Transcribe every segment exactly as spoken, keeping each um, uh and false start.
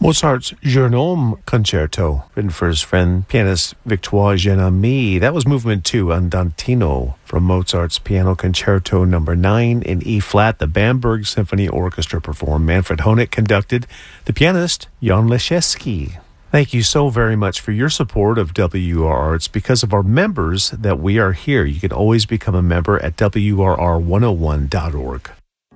Mozart's Jeune Concerto, written for his friend, pianist Victoire Jean-Ami. That was movement two, Andantino, from Mozart's Piano Concerto number nine in E-flat. The Bamberg Symphony Orchestra performed. Manfred Honeck conducted. The pianist, Jan Leschewski. Thank you so very much for your support of W R R. It's because of our members that we are here. You can always become a member at W R R one oh one dot org.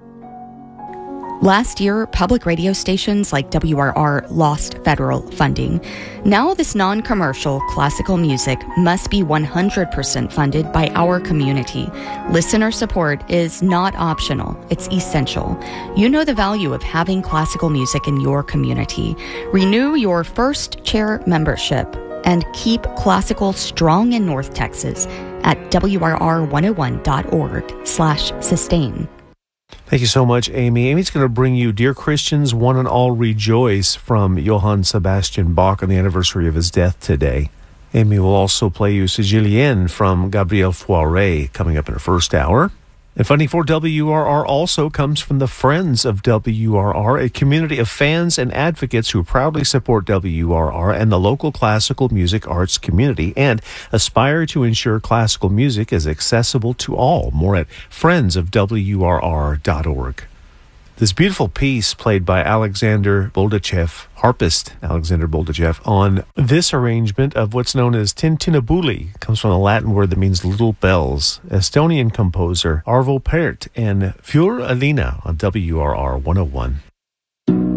Last year, public radio stations like W R R lost federal funding. Now this non-commercial classical music must be one hundred percent funded by our community. Listener support is not optional, it's essential. You know the value of having classical music in your community. Renew your first chair membership and keep classical strong in North Texas at W R R one oh one dot org slash sustain. Thank you so much, Amy. Amy's going to bring you Dear Christians, One and All Rejoice from Johann Sebastian Bach on the anniversary of his death today. Amy will also play you Sigillienne from Gabriel Fauré coming up in her first hour. And funding for W R R also comes from the Friends of W R R, a community of fans and advocates who proudly support W R R and the local classical music arts community and aspire to ensure classical music is accessible to all. More at friends of W R R dot org. This beautiful piece played by Alexander Boldachev, harpist Alexander Boldachev, on this arrangement of what's known as Tintinabuli. Comes from a Latin word that means little bells. Estonian composer Arvo Pärt and Fjord Alina on W R R one oh one.